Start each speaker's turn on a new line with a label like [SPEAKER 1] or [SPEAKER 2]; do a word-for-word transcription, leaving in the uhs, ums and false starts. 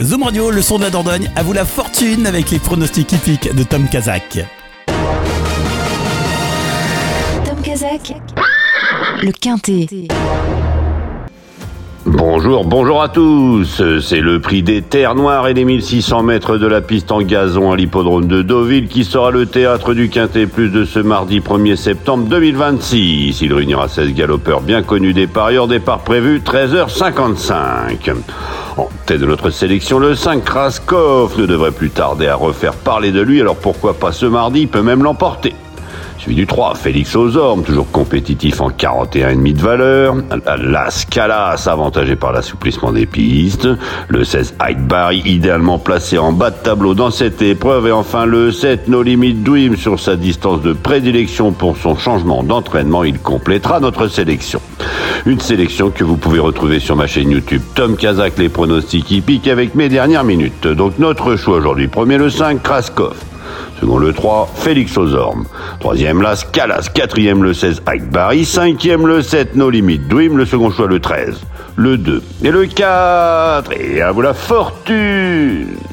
[SPEAKER 1] Zoom Radio, le son de la Dordogne, à vous la fortune avec les pronostics hippiques de Tom Kazak.
[SPEAKER 2] Tom Kazak, le Quintet.
[SPEAKER 3] Bonjour, bonjour à tous. C'est le prix des Terres Noires et des mille six cents mètres de la piste en gazon à l'hippodrome de Deauville qui sera le théâtre du Quintet Plus de ce mardi premier septembre deux mille vingt-six. Il réunira seize galopeurs bien connus des parieurs, départ prévu treize heures cinquante-cinq. En tête de notre sélection, le cinq Kraskov ne devrait plus tarder à refaire parler de lui, alors pourquoi pas ce mardi, il peut même l'emporter. Suivi du trois, Félix aux Ormes, toujours compétitif en quarante et un virgule cinq de valeur. La Scalas, avantagé par l'assouplissement des pistes. Le seize, Hyde Barry, idéalement placé en bas de tableau dans cette épreuve. Et enfin le sept, No Limit Dream, sur sa distance de prédilection pour son changement d'entraînement. Il complétera notre sélection. Une sélection que vous pouvez retrouver sur ma chaîne YouTube Tom Kazak, les pronostics hippiques avec mes dernières minutes. Donc notre choix aujourd'hui, premier le cinq, Kraskov. Second le trois, Félix aux Ormes. Troisième la Scalas. Quatrième le seize, Hyde Barry. Cinquième le sept, No Limit Dream. Le second choix le treize, le deux et le quatre. Et à vous la fortune!